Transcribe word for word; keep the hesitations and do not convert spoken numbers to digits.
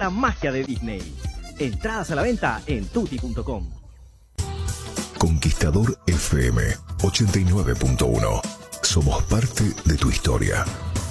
la magia de Disney. Entradas a la venta en tutti punto com. Conquistador F M ochenta y nueve punto uno. Somos parte de tu historia.